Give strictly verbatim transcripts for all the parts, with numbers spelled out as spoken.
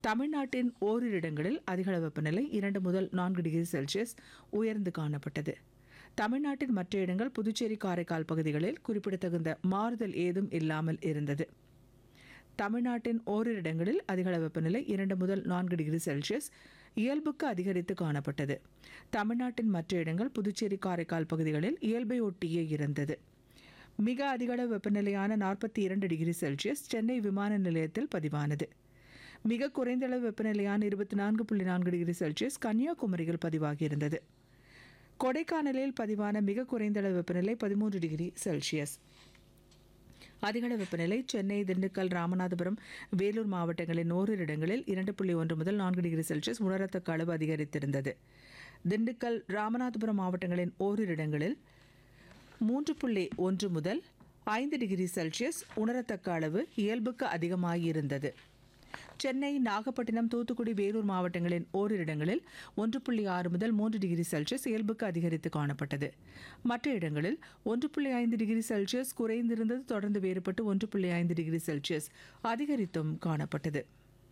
தமிழ்நாட்டின் ஓரிரு இடங்களில் அதிகளவு வெப்பநிலை இரண்டு முதல் நான்கு டிகிரி செல்சியஸ் உயர்ந்து காணப்பட்டது. தமிழ்நாட்டின் மற்ற இடங்கள் புதுச்சேரி, காரைக்கால் பகுதிகளில் குறிப்பிடத்தகுந்த மாறுதல் ஏதும் இல்லாமல் இருந்தது. தமிழ்நாட்டின் ஓரிரு இடங்களில் அதிகளவு வெப்பநிலை இரண்டு முதல் நான்கு டிகிரி செல்சியஸ் இயல்புக்கு அதிகரித்து காணப்பட்டது. தமிழ்நாட்டின் மற்ற இடங்கள் புதுச்சேரி, காரைக்கால் பகுதிகளில் இயல்பை ஒட்டியே இருந்தது. மிக அதிகளவு வெப்பநிலையான நாற்பத்தி இரண்டு டிகிரி செல்சியஸ் சென்னை விமான நிலையத்தில் பதிவானது. மிக குறைந்த அளவு வெப்பநிலையான இருபத்தி நான்கு புள்ளி நான்கு டிகிரி செல்சியஸ் கன்னியாகுமரியில் பதிவாகியிருந்தது. கொடைக்கானலில் பதிவான மிக குறைந்த அளவு வெப்பநிலை பதிமூன்று டிகிரி செல்சியஸ். அதிகளவு வெப்பநிலை சென்னை, திண்டுக்கல், ராமநாதபுரம், வேலூர் மாவட்டங்களின் ஓரிரு இடங்களில் இரண்டு புள்ளி ஒன்று முதல் நான்கு டிகிரி செல்சியஸ் உணரத்தக்க அளவு அதிகரித்திருந்தது. திண்டுக்கல், ராமநாதபுரம் மாவட்டங்களின் ஓரிரு இடங்களில் மூன்று புள்ளி ஒன்று முதல் ஐந்து டிகிரி செல்சியஸ் உணரத்தக்க அளவு இயல்புக்கு அதிகமாகியிருந்தது. சென்னை, நாகப்பட்டினம், தூத்துக்குடி, வேலூர் மாவட்டங்களின் ஓரிரு இடங்களில் ஒன்று புள்ளி ஆறு முதல் மூன்று டிகிரி செல்சியஸ் இயல்புக்கு அதிகரித்து காணப்பட்டது. மற்ற இடங்களில் ஒன்று புள்ளி ஐந்து டிகிரி செல்சியஸ் குறைந்திருந்தது தொடர்ந்து வேறுபட்டு ஒன்று புள்ளி ஐந்து டிகிரி செல்சியஸ் அதிகரித்தும் காணப்பட்டது.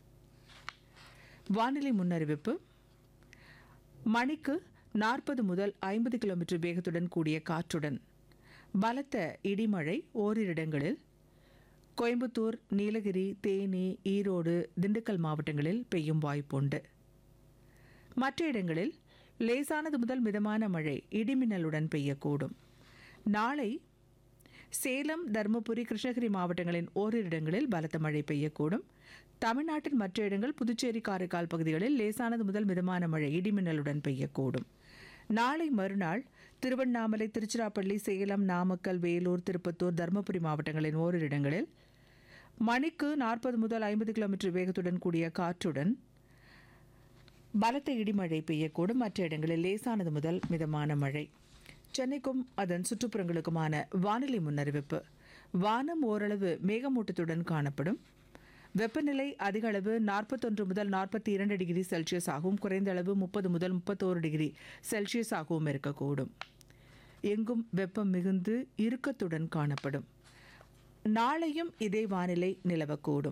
வானிலை முன்னறிவிப்பு. மணிக்கு நாற்பது முதல் ஐம்பது கிலோமீட்டர் வேகத்துடன் கூடிய காற்றுடன் பலத்த இடிமழை ஓரிரு இடங்களில் கோயம்புத்தூர், நீலகிரி, தேனி, ஈரோடு, திண்டுக்கல் மாவட்டங்களில் பெய்யும் வாய்ப்புண்டு. மற்ற இடங்களில் லேசானது முதல் மிதமான மழை இடிமின்னலுடன் பெய்யக்கூடும். நாளை சேலம், தருமபுரி, கிருஷ்ணகிரி மாவட்டங்களின் ஓரிரு இடங்களில் பலத்த மழை பெய்யக்கூடும். தமிழ்நாட்டின் மற்ற இடங்கள் புதுச்சேரி, காரைக்கால் பகுதிகளில் லேசானது முதல் மிதமான மழை இடிமின்னலுடன் பெய்யக்கூடும். நாளை மறுநாள் திருவண்ணாமலை, திருச்சிராப்பள்ளி, சேலம், நாமக்கல், வேலூர், திருப்பத்தூர், தருமபுரி மாவட்டங்களின் ஓரிரு இடங்களில் மணிக்கு நாற்பது முதல் ஐம்பது கிலோமீட்டர் வேகத்துடன் கூடிய காற்றுடன் பலத்த இடிமழை பெய்யக்கூடும். மற்ற இடங்களில் லேசானது முதல் மிதமான மழை. சென்னைக்கும் அதன் சுற்றுப்புறங்களுக்குமான வானிலை முன்னறிவிப்பு. வானம் ஓரளவு மேகமூட்டத்துடன் காணப்படும். வெப்பநிலை அதிக அளவு நாற்பத்தொன்று முதல் நாற்பத்தி இரண்டு டிகிரி செல்சியஸ் ஆகவும் குறைந்த அளவு முப்பது முதல் முப்பத்தோரு டிகிரி செல்சியஸ் ஆகவும் இருக்கக்கூடும். எங்கும் வெப்பம் மிகுந்து இறுக்கத்துடன் காணப்படும். நாளையும் இதே வானிலை நிலவக்கூடும்.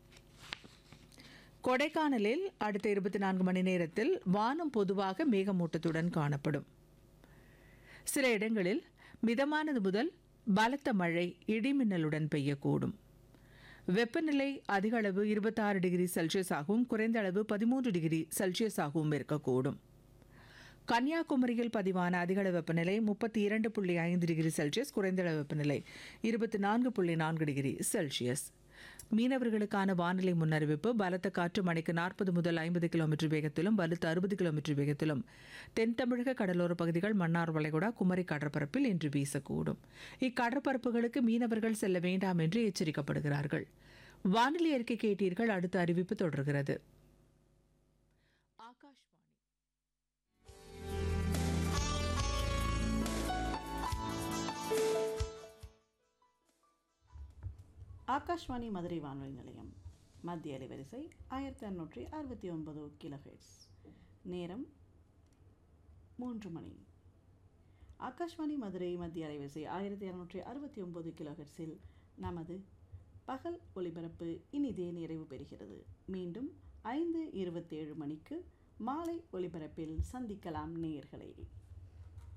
கொடைக்கானலில் அடுத்த இருபத்தி நான்கு மணி நேரத்தில் வானம் பொதுவாக மேகமூட்டத்துடன் காணப்படும். சில இடங்களில் மிதமானது முதல் பலத்த மழை இடிமின்னலுடன் பெய்யக்கூடும். வெப்பநிலை அதிக அளவு இருபத்தி ஆறு டிகிரி செல்சியஸ் ஆகவும் குறைந்த அளவு பதிமூன்று டிகிரி செல்சியஸ் ஆகவும் இருக்கக்கூடும். கன்னியாகுமரியில் பதிவான அதிகளவு வெப்பநிலை முப்பத்தி இரண்டு புள்ளி ஐந்து டிகிரி செல்சியஸ், குறைந்த அளவு வெப்பநிலை இருபத்தி நான்கு புள்ளி நான்கு டிகிரி செல்சியஸ். மீனவர்களுக்கான வானிலை முன்னறிவிப்பு. பலத்த காற்று மணிக்கு நாற்பது முதல் ஐம்பது கிலோமீட்டர் வேகத்திலும் வலுத்த அறுபது கிலோமீட்டர் வேகத்திலும் தென் தமிழக கடலோர பகுதிகள், மன்னார் வளைகுடா, குமரி கடற்பரப்பில் இன்று வீசக்கூடும். இக்கடற்பரப்புகளுக்கு மீனவர்கள் செல்ல வேண்டாம் என்று எச்சரிக்கப்படுகிறார்கள். வானிலை அறிக்கை கேட்டீர்கள். அடுத்த அறிவிப்பு தொடர்கிறது. ஆகாஷ்வாணி. ஆகாஷ்வாணி மதுரை வானொலி நிலையம். மத்திய அலைவரிசை ஆயிரத்தி அறுநூற்றி அறுபத்தி ஒன்பது கிலோஹெர்ட்ஸ். நேரம் மூன்று மணி. ஆகாஷ்வாணி மதுரை மத்திய அலைவரிசை ஆயிரத்தி அறுநூற்றி அறுபத்தி ஒன்பது கிலோஹெர்ட்ஸில் நமது பகல் ஒலிபரப்பு இனிதே நிறைவு பெறுகிறது. மீண்டும் ஐந்து இருபத்தேழு மணிக்கு மாலை ஒலிபரப்பில் சந்திக்கலாம் நேயர்களே.